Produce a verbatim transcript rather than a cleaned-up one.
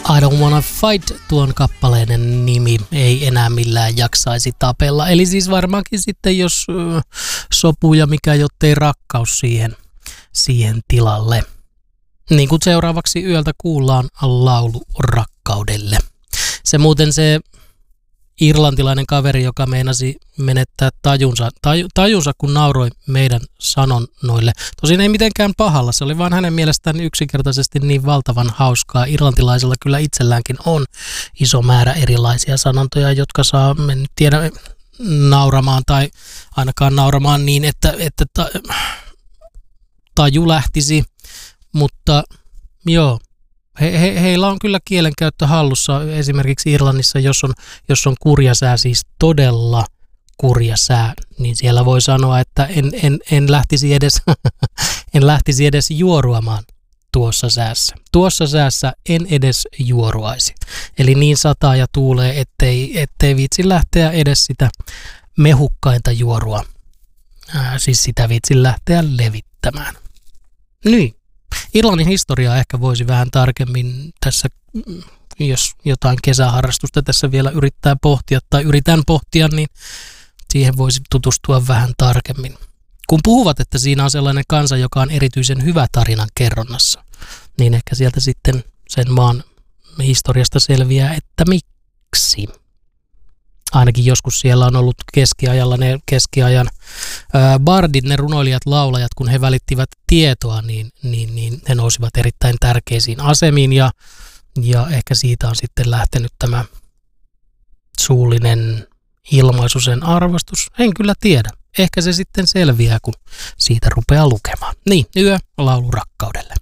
I don't wanna fight, tuon kappaleen nimi, ei enää millään jaksaisi tapella. Eli siis varmaankin sitten, jos ö, sopuu ja mikä jottei rakkaus siihen, siihen tilalle. Niin kuin seuraavaksi yöltä kuullaan laulu rakkaudelle. Se muuten se irlantilainen kaveri, joka meinasi menettää tajunsa, taju, tajunsa, kun nauroi meidän sanonnoille. Tosin ei mitenkään pahalla, se oli vaan hänen mielestään yksinkertaisesti niin valtavan hauskaa. Irlantilaisilla kyllä itselläänkin on iso määrä erilaisia sanontoja, jotka saa, en nyt tiedä, nauramaan tai ainakaan nauramaan niin, että, että ta, taju lähtisi, mutta joo. He, he, heillä on kyllä kielenkäyttö hallussa esimerkiksi Irlannissa, jos on, jos on kurja sää, siis todella kurja sää, niin siellä voi sanoa, että en, en, en, lähtisi, edes, en lähtisi edes juoruamaan tuossa säässä. Tuossa säässä en edes juoruaisi. Eli niin sataa ja tuulee, ettei, ettei viitsi lähteä edes sitä mehukkainta juorua, Ää, siis sitä viitsi lähteä levittämään. Niin. Irlannin historiaa ehkä voisi vähän tarkemmin tässä, jos jotain kesäharrastusta tässä vielä yrittää pohtia tai yritän pohtia, niin siihen voisi tutustua vähän tarkemmin. Kun puhuvat, että siinä on sellainen kansa, joka on erityisen hyvä tarinan kerronnassa, niin ehkä sieltä sitten sen maan historiasta selviää, että miksi. Ainakin joskus siellä on ollut keskiajalla ne keskiajan ää, bardit, ne runoilijat, laulajat, kun he välittivät tietoa, niin, niin, niin he nousivat erittäin tärkeisiin asemiin ja, ja ehkä siitä on sitten lähtenyt tämä suullinen ilmaisu, sen arvostus. En kyllä tiedä. Ehkä se sitten selviää, kun siitä rupeaa lukemaan. Niin, yö laulu rakkaudelle.